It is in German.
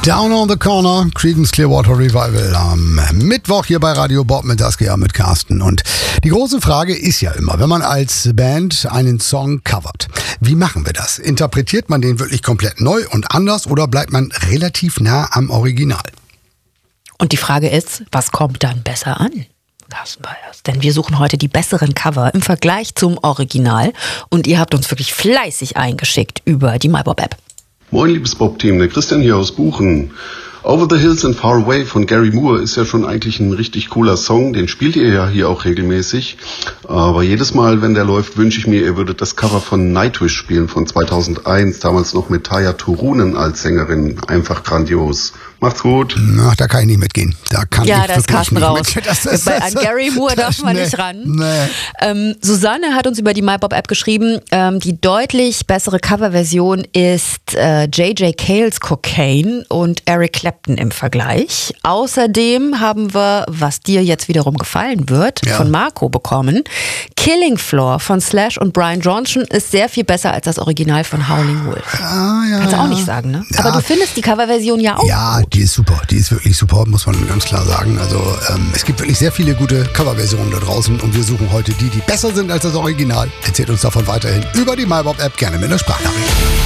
Down on the Corner, Creedence Clearwater Revival am Mittwoch hier bei Radio Bob mit Saskia, mit Carsten. Und die große Frage ist ja immer, wenn man als Band einen Song covert, wie machen wir das? Interpretiert man den wirklich komplett neu und anders oder bleibt man relativ nah am Original? Und die Frage ist, was kommt dann besser an? Carsten Bayers. Denn wir suchen heute die besseren Cover im Vergleich zum Original. Und ihr habt uns wirklich fleißig eingeschickt über die MyBob-App. Moin, liebes Bob-Team, der Christian hier aus Buchen. Over the Hills and Far Away von Gary Moore ist ja schon eigentlich ein richtig cooler Song. Den spielt ihr ja hier auch regelmäßig. Aber jedes Mal, wenn der läuft, wünsche ich mir, ihr würdet das Cover von Nightwish spielen von 2001. Damals noch mit Tarja Turunen als Sängerin. Einfach grandios. Macht's gut. Ach, da kann ich nicht mitgehen. Da ist Carsten raus. An Gary Moore darf man nicht ran. Nee. Susanne hat uns über die MyBob-App geschrieben, die deutlich bessere Coverversion ist J.J. Cales Cocaine und Eric Clapton im Vergleich. Außerdem haben wir, was dir jetzt wiederum gefallen wird, von Marco bekommen. Killing Floor von Slash und Brian Johnson ist sehr viel besser als das Original von Howling Wolf. Kannst du auch nicht sagen, ne? Ja. Aber du findest die Coverversion ja auch gut. Die ist super. Die ist wirklich super, muss man ganz klar sagen. Also es gibt wirklich sehr viele gute Coverversionen da draußen und wir suchen heute die besser sind als das Original. Erzählt uns davon weiterhin über die MyBob-App, gerne mit einer Sprachnachricht.